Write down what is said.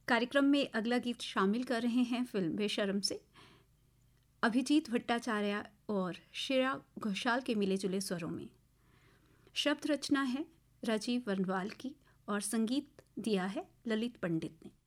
कार्यक्रम में अगला गीत शामिल कर रहे हैं फिल्म बेशर्म से अभिजीत भट्टाचार्य और श्रेया घोषाल के मिले जुले स्वरों में। शब्द रचना है राजीव वर्णवाल की और संगीत दिया है ललित पंडित ने।